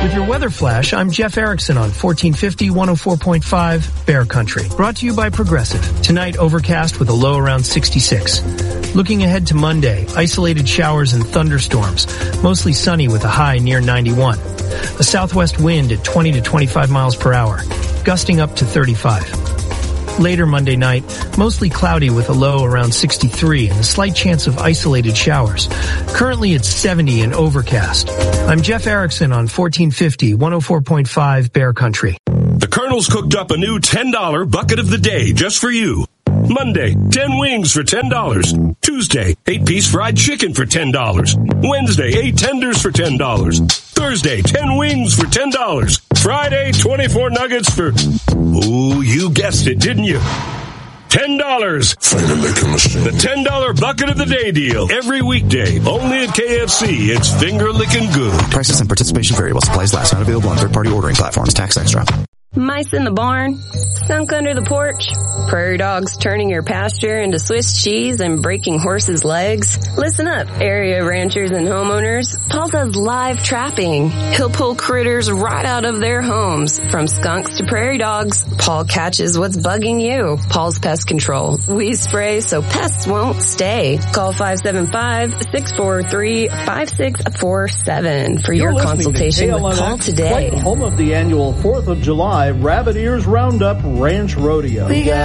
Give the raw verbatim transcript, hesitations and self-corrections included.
With your weather flash, I'm Jeff Erickson on fourteen fifty, one oh four point five Bear Country. Brought to you by Progressive. Tonight, overcast with a low around sixty-six. Looking ahead to Monday, isolated showers and thunderstorms. Mostly sunny with a high near ninety-one. A southwest wind at twenty to twenty-five miles per hour, gusting up to thirty-five. Later Monday night, mostly cloudy with a low around sixty-three and a slight chance of isolated showers. Currently it's seventy and overcast. I'm Jeff Erickson on fourteen fifty, one oh four point five Bear Country. The Colonel's cooked up a new ten dollar bucket of the day just for you. Monday, ten wings for ten dollars. Tuesday, eight-piece fried chicken for ten dollars. Wednesday, eight tenders for ten dollars. Thursday, ten wings for ten dollars. Friday, twenty-four nuggets for... Oh, you guessed it, didn't you? ten dollars. The ten dollar bucket of the day deal. Every weekday, only at K F C. It's finger-licking good. Prices and participation vary while supplies last. Not available on third-party ordering platforms. Tax extra. Mice in the barn, skunk under the porch, prairie dogs turning your pasture into Swiss cheese and breaking horses' legs. Listen up, area ranchers and homeowners. Paul does live trapping. He'll pull critters right out of their homes. From skunks to prairie dogs, Paul catches what's bugging you. Paul's Pest Control. We spray so pests won't stay. Call five seven five, six four three, five six four seven for You're your consultation to with Paul today. Right home of the annual fourth of July Rabbit Ears Roundup Ranch Rodeo. We got